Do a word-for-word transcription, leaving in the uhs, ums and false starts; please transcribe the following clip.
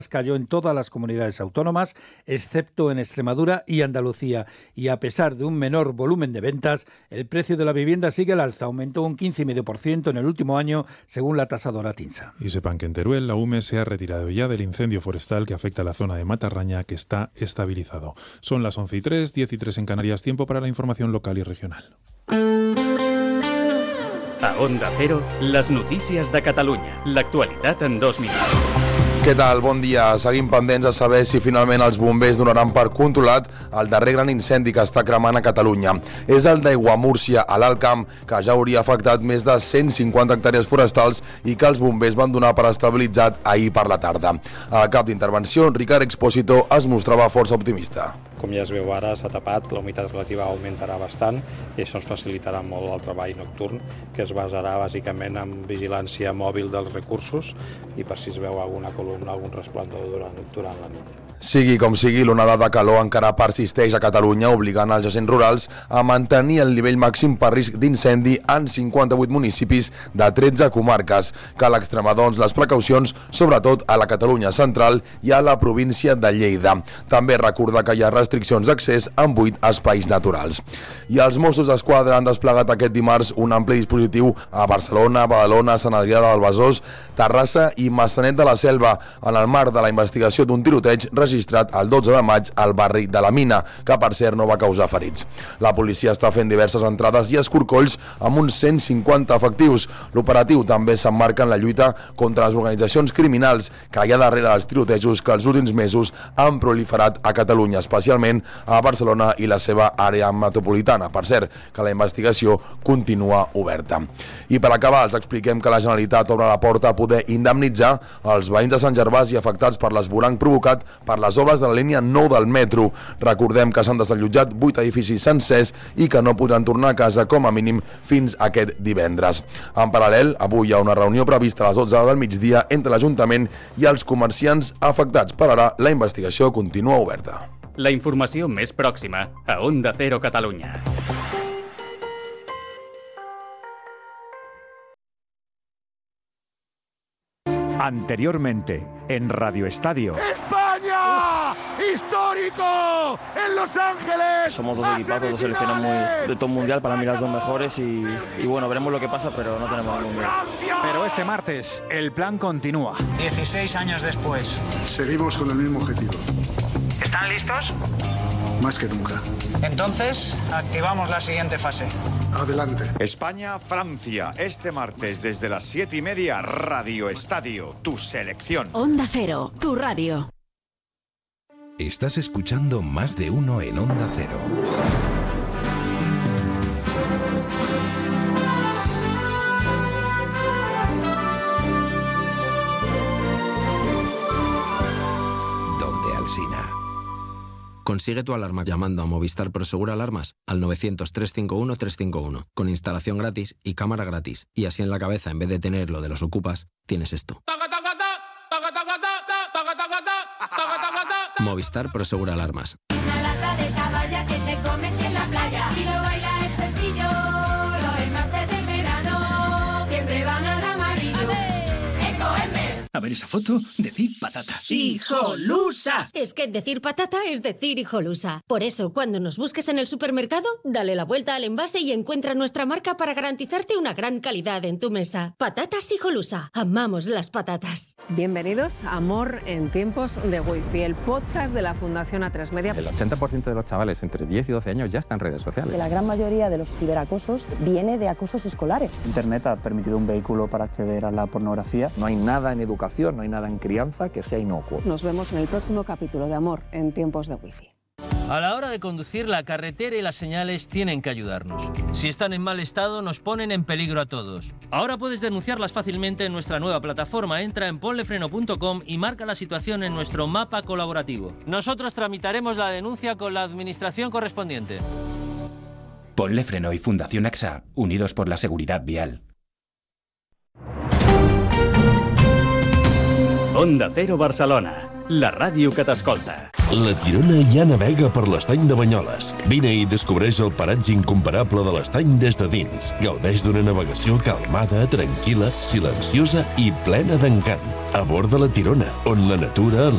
cayó en todas las comunidades autónomas, excepto en Extremadura y Andalucía. Y a pesar de un menor volumen de ventas, el precio de la vivienda sigue al alza. Aumentó un quince coma cinco por ciento en el último año, según la tasadora TINSA. Y sepan que en Teruel la U M E se ha retirado ya del incendio forestal que afecta a la zona de Matarraña, que está estabilizado. Son las once y tres, diez y tres en Canarias, tiempo para la información local y regional. A Onda Cero, les notícies de Catalunya. L'actualitat en dos minuts. Què tal? Bon dia. Seguim pendents a saber si finalment els bombers donaran per controlat el darrer gran incendi que està cremant a Catalunya. És el d'Aiguamúrcia, a l'Alt Camp, que ja hauria afectat més de cent cinquanta hectàrees forestals i que els bombers van donar per estabilitzat ahir per la tarda. Al cap d'intervenció, Ricard Expósito es mostrava força optimista. Com ja es veu ara, s'ha tapat, la humitat relativa augmentarà bastant i això ens facilitarà molt el treball nocturn, que es basarà bàsicament en vigilància mòbil dels recursos i per si es veu alguna columna, algun resplendor durant, durant la nit. Sigui com sigui, l'onada de calor encara persisteix a Catalunya, obligant els agents rurals a mantenir el nivell màxim per risc d'incendi en cinquanta-vuit municipis de tretze comarques. Cal extremar, doncs, les precaucions, sobretot a la Catalunya central i a la província de Lleida. També recordar que hi ha restriccions d'accés en vuit espais naturals. I els Mossos d'Esquadra han desplegat aquest dimarts un ampli dispositiu a Barcelona, Badalona, Sant Adrià del Besòs, Terrassa i Maçanet de la Selva, en el marc de la investigació d'un tiroteig registrat el dotze de maig al barri de la Mina, que per cert no va causar ferits. La policia està fent diverses entrades i escorcolls amb uns cent cinquanta efectius. L'operatiu també s'emmarca en la lluita contra les organitzacions criminals que hi ha darrere dels tirotejos que els últims mesos han proliferat a Catalunya, especialment a Barcelona i la seva àrea metropolitana. Per cert, que la investigació continua oberta. I per acabar, els expliquem que la Generalitat obre la porta a poder indemnitzar els veïns de Sant Gervasi afectats per l'esvoranc provocat per les obres de la línia nou del metro. Recordem que s'han desallotjat vuit edificis sencers i que no podran tornar a casa com a mínim fins aquest divendres. En paral·lel, avui hi ha una reunió prevista a les dotze del migdia entre l'Ajuntament i els comerciants afectats. Per ara, la investigació continua oberta. La informació més pròxima a Onda Cero Catalunya. Anteriormente, en Radio Estadio. ¡España! ¡Histórico! ¡En Los Ángeles! Somos dos equipos, dos selecciones muy de top mundial, para mí las dos mejores y, y bueno, veremos lo que pasa, pero no tenemos ningún miedo. Pero este martes, el plan continúa. dieciséis años después. Seguimos con el mismo objetivo. ¿Están listos? Más que nunca. Entonces, activamos la siguiente fase. Adelante. España-Francia, este martes desde las siete y media, Radio Estadio, tu selección. Onda Cero, tu radio. Estás escuchando Más de Uno en Onda Cero. Donde Alsina. Consigue tu alarma llamando a Movistar Prosegur Alarmas al novecientos, trescientos cincuenta y uno, trescientos cincuenta y uno, con instalación gratis y cámara gratis. Y así en la cabeza, en vez de tener lo de los ocupas, tienes esto. Movistar Prosegur Alarmas. Una lata de caballa que te comes en la playa. Y lo baila el sencillo, lo demás es de verano. Siempre van al amarillo. Ecoembes. A ver esa foto, decir patata. ¡Hijolusa! Es que decir patata es decir hijolusa. Por eso, cuando nos busques en el supermercado, dale la vuelta al envase y encuentra nuestra marca para garantizarte una gran calidad en tu mesa. Patatas Hijolusa. Amamos las patatas. Bienvenidos a Amor en tiempos de Wi-Fi, el podcast de la Fundación A tres Media. El ochenta por ciento de los chavales entre diez y doce años ya están en redes sociales. La gran mayoría de los ciberacosos viene de acosos escolares. Internet ha permitido un vehículo para acceder a la pornografía. No hay nada en educación, no hay nada en crianza que sea inocuo. Nos vemos en el próximo capítulo de Amor en tiempos de Wi-Fi. A la hora de conducir, la carretera y las señales tienen que ayudarnos. Si están en mal estado, nos ponen en peligro a todos. Ahora puedes denunciarlas fácilmente en nuestra nueva plataforma. Entra en ponlefreno punto com y marca la situación en nuestro mapa colaborativo. Nosotros tramitaremos la denuncia con la administración correspondiente. Ponle Freno y Fundación A X A, unidos por la seguridad vial. Onda Cero Barcelona, la ràdio que t'escolta. La Tirona ja navega per l'estany de Banyoles. Vine i descobreix el paratge incomparable de l'estany des de dins. Gaudeix d'una navegació calmada, tranquil·la, silenciosa i plena d'encant. A bord de la Tirona, on la natura,